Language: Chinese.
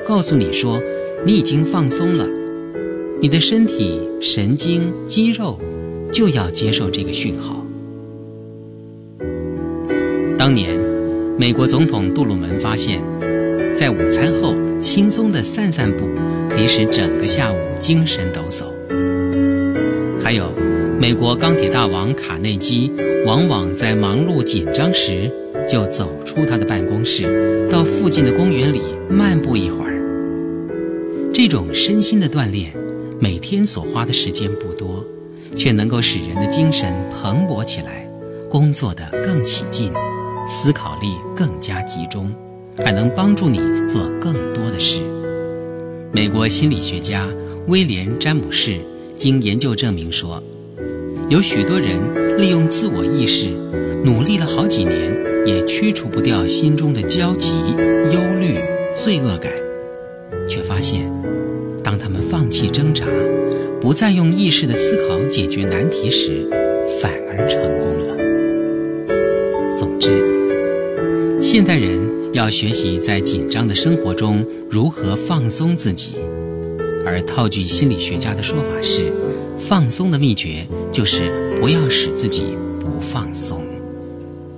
告诉你说你已经放松了，你的身体、神经、肌肉就要接受这个讯号。当年美国总统杜鲁门发现，在午餐后轻松地散散步可以使整个下午精神抖擞。还有美国钢铁大王卡内基往往在忙碌紧张时就走出他的办公室，到附近的公园里漫步一会儿。这种身心的锻炼每天所花的时间不多，却能够使人的精神蓬勃起来，工作得更起劲，思考力更加集中，还能帮助你做更多的事。美国心理学家威廉·詹姆士经研究证明说，有许多人利用自我意识努力了好几年，也驱除不掉心中的焦急、忧虑、罪恶感，却发现当他们放弃挣扎，不再用意识的思考解决难题时，反而成功了。总之，现代人要学习在紧张的生活中如何放松自己，而套句心理学家的说法是，放松的秘诀就是不要使自己不放松。